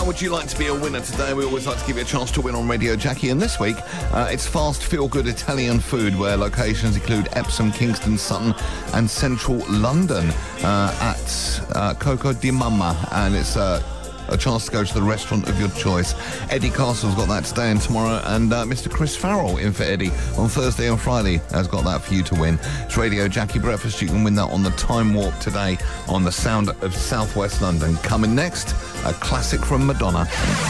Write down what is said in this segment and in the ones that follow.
How would you like to be a winner today? We always like to give you a chance to win on Radio Jackie, and this week it's fast, feel-good Italian food, where locations include Epsom, Kingston, Sutton and central London at Coco di Mamma, and it's a chance to go to the restaurant of your choice. Eddie Castle's got that today and tomorrow, and Mr. Chris Farrell in for Eddie on Thursday and Friday has got that for you to win. It's Radio Jackie Breakfast. You can win that on the Time Warp today on the Sound of Southwest London. Coming next, a classic from Madonna.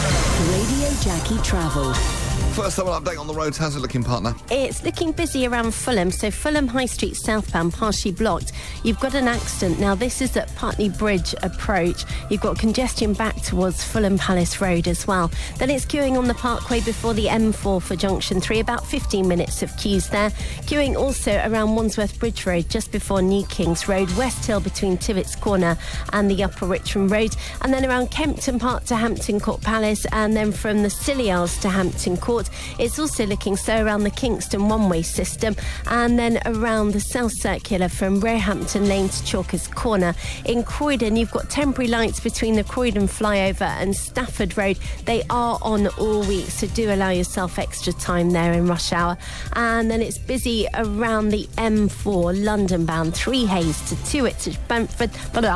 Radio Jackie Travel. First up, an update on the roads. How's it looking, partner? It's looking busy around Fulham. So Fulham High Street southbound, partially blocked. You've got an accident. Now, this is at Putney Bridge approach. You've got congestion back towards Fulham Palace Road as well. Then it's queuing on the Parkway before the M4 for Junction 3. About 15 minutes of queues there. Queuing also around Wandsworth Bridge Road just before New Kings Road. West Hill between Tivitt's Corner and the Upper Richmond Road. And then around Kempton Park to Hampton Court Palace. And then from the Scilly Isles to Hampton Court. It's also looking so around the Kingston one-way system, and then around the South Circular from Roehampton Lane to Chalkers Corner. In Croydon, you've got temporary lights between the Croydon flyover and Stafford Road. They are on all week, so do allow yourself extra time there in rush hour. And then it's busy around the M4 London bound, 3 Hayes to Tewett to Bamford.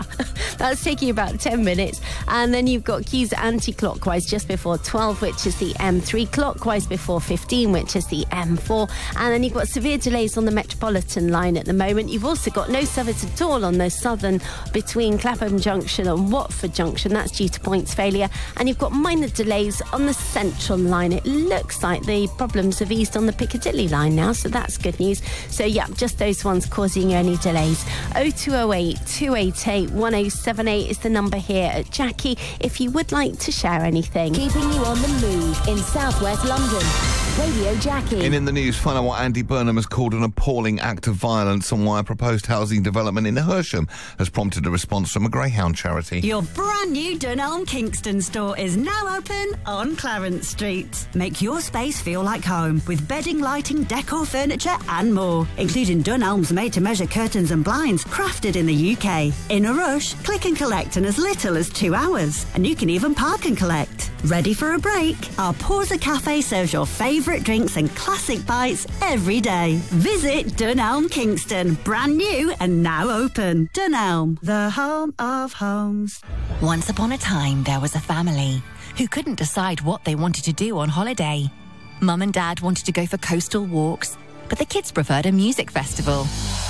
That's taking about 10 minutes. And then you've got queues anti-clockwise just before 12, which is the M3, clockwise before 15, which is the M4. And then you've got severe delays on the Metropolitan line at the moment. You've also got no service at all on the southern between Clapham Junction and Watford Junction. That's due to points failure. And you've got minor delays on the Central line. It looks like the problems have eased on the Piccadilly line now, so that's good news. So yeah, just those ones causing you any delays. 0208 288 1078 is the number here at Jackie if you would like to share anything. Keeping you on the move in Southwest London. Radio Jackie. In the news, find out what Andy Burnham has called an appalling act of violence and why a proposed housing development in Hersham has prompted a response from a Greyhound charity. Your brand new Dunelm Kingston store is now open on Clarence Street. Make your space feel like home with bedding, lighting, decor, furniture and more, including Dunelm's made-to-measure curtains and blinds crafted in the UK. In a rush, click and collect in as little as 2 hours, and you can even park and collect. Ready for a break? Our Pausa Cafe serves your favourite drinks and classic bites every day. Visit Dunelm Kingston, brand new and now open. Dunelm, the home of homes. Once upon a time, there was a family who couldn't decide what they wanted to do on holiday. Mum and Dad wanted to go for coastal walks, but the kids preferred a music festival.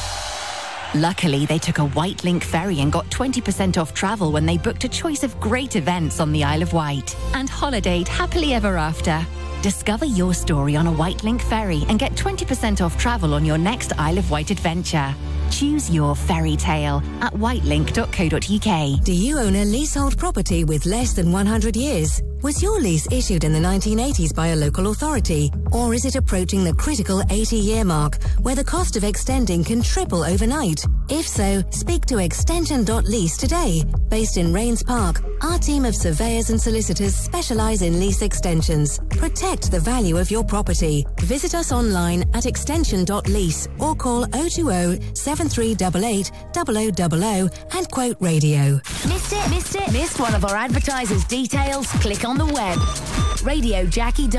Luckily, they took a White Link ferry and got 20% off travel when they booked a choice of great events on the Isle of Wight and holidayed happily ever after. Discover your story on a White Link ferry and get 20% off travel on your next Isle of Wight adventure. Choose your fairy tale at whitelink.co.uk. Do you own a leasehold property with less than 100 years? Was your lease issued in the 1980s by a local authority? Or is it approaching the critical 80-year mark, where the cost of extending can triple overnight? If so, speak to Extension.lease today. Based in Rains Park, our team of surveyors and solicitors specialise in lease extensions. Protect the value of your property. Visit us online at Extension.lease or call 020 7388 0000 and quote radio. Missed one of our advertisers' details? Click on the web. RadioJackie.com.